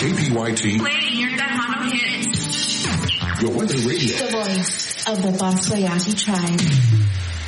KPYT. Play your Tejano hits. Your weather radio. The voice of the Boswayaki tribe.